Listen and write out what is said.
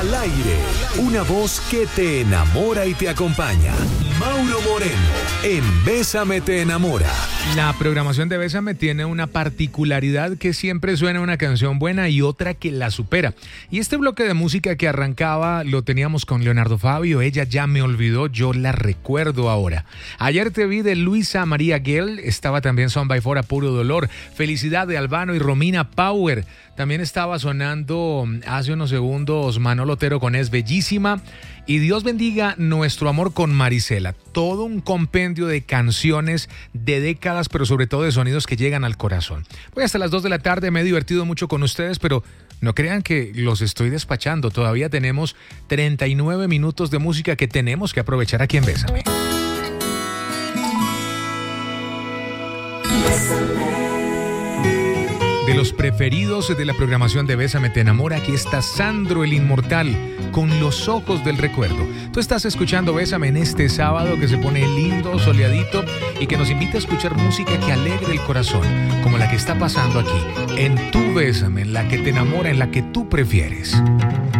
Al aire, una voz que te enamora y te acompaña. Mauro Moreno, en Bésame te enamora. La programación de Bésame tiene una particularidad, que siempre suena una canción buena y otra que la supera. Y este bloque de música que arrancaba lo teníamos con Leonardo Fabio. Ella ya me olvidó, yo la recuerdo ahora. Ayer te vi de Luisa María Guel, estaba también Son by Four a Puro Dolor, Felicidad de Albano y Romina Power. También estaba sonando hace unos segundos Manolo Otero con Es Bellísima y Dios bendiga nuestro amor con Marisela. Todo un compendio de canciones de décadas, pero sobre todo de sonidos que llegan al corazón. Voy hasta las 2 de la tarde, me he divertido mucho con ustedes, pero no crean que los estoy despachando. Todavía tenemos 39 minutos de música que tenemos que aprovechar aquí en Bésame. De los preferidos de la programación de Bésame te enamora, aquí está Sandro el Inmortal con Los Ojos del Recuerdo. Tú estás escuchando Bésame en este sábado que se pone lindo, soleadito y que nos invita a escuchar música que alegre el corazón, como la que está pasando aquí, en Tu Bésame, en la que te enamora, en la que tú prefieres.